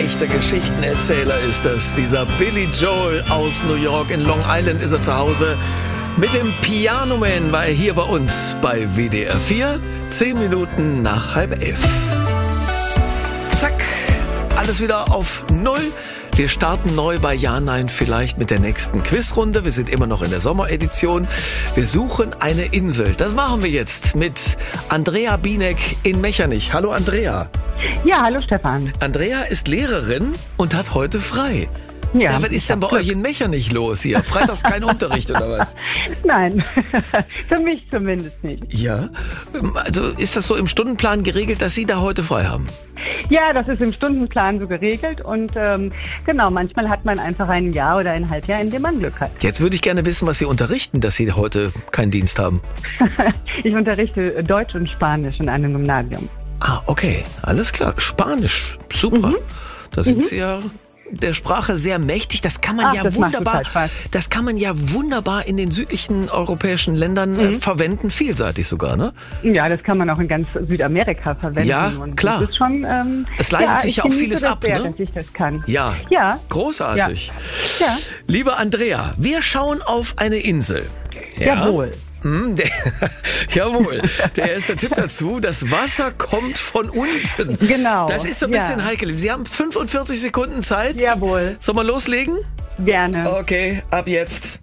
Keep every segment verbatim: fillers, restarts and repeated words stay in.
echter Geschichtenerzähler ist das. Dieser Billy Joel aus New York. In Long Island ist er zu Hause. Mit dem Piano Man war er hier bei uns bei W D R vier. Zehn Minuten nach halb elf. Zack, alles wieder auf Null. Wir starten neu bei Ja, Nein, vielleicht mit der nächsten Quizrunde. Wir sind immer noch in der Sommeredition. Wir suchen eine Insel. Das machen wir jetzt mit Andrea Bienek in Mechernich. Hallo Andrea. Ja, hallo Stefan. Andrea ist Lehrerin und hat heute frei. Ja, ja, was ist denn bei Glück. euch in Mechernich los hier? Freitags kein Unterricht oder was? Nein, für mich zumindest nicht. Ja, also ist das so im Stundenplan geregelt, dass Sie da heute frei haben? Ja, das ist im Stundenplan so geregelt und ähm, genau, manchmal hat man einfach ein Jahr oder ein Halbjahr, in dem man Glück hat. Jetzt würde ich gerne wissen, was Sie unterrichten, dass Sie heute keinen Dienst haben. Ich unterrichte Deutsch und Spanisch in einem Gymnasium. Ah, okay, alles klar. Spanisch, super. Mhm. Da sind mhm. Sie ja der Sprache sehr mächtig. Das kann man Ach, ja das wunderbar, das kann man ja wunderbar in den südlichen europäischen Ländern mhm. äh, verwenden, vielseitig sogar, ne? Ja, das kann man auch in ganz Südamerika verwenden. Ja, und klar. Das ist schon, ähm, es leitet ja, sich ja auch vieles ab, sehr, ne? dass ich das kann. Ja, ja. großartig. Ja. Ja. Liebe Andrea, wir schauen auf eine Insel. Ja. Jawohl. Hm, der, jawohl, der ist der Tipp dazu. Das Wasser kommt von unten. Genau. Das ist so ein bisschen ja. heikel. Sie haben fünfundvierzig Sekunden Zeit. Jawohl. Sollen wir loslegen? Gerne. Okay, ab jetzt.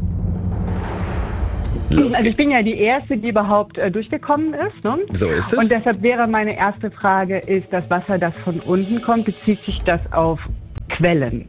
Los also ich bin ja die Erste, die überhaupt äh, durchgekommen ist. Ne? So ist es. Und deshalb wäre meine erste Frage, ist das Wasser, das von unten kommt, bezieht sich das auf Quellen?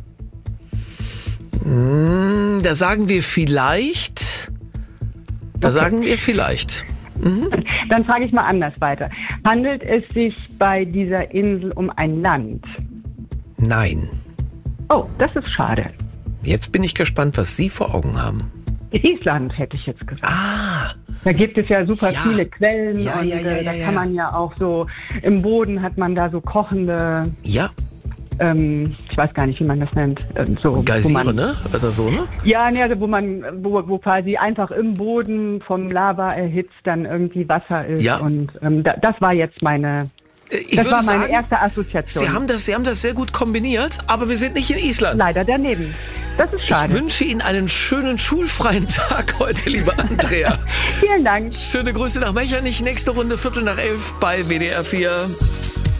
Hm, da sagen wir vielleicht... Da okay. sagen wir vielleicht. Mhm. Dann frage ich mal anders weiter. Handelt es sich bei dieser Insel um ein Land? Nein. Oh, das ist schade. Jetzt bin ich gespannt, was Sie vor Augen haben. Island, hätte ich jetzt gesagt. Ah. Da gibt es ja super ja. viele Quellen ja, und ja, ja, ja, da ja. kann man ja auch so, im Boden hat man da so kochende... Ja. Ähm, ich weiß gar nicht, wie man das nennt. Ähm, so, Geysire, man, ne? Oder so, ne? Ja, ne, also wo man, wo, wo quasi einfach im Boden vom Lava erhitzt dann irgendwie Wasser ist. Ja. Und ähm, da, das war jetzt meine, ich das würde war meine sagen, erste Assoziation. Sie haben das, Sie haben das sehr gut kombiniert, aber wir sind nicht in Island. Leider daneben. Das ist schade. Ich wünsche Ihnen einen schönen schulfreien Tag heute, liebe Andrea. Vielen Dank. Schöne Grüße nach Mechernich. Nächste Runde, Viertel nach elf bei W D R vier.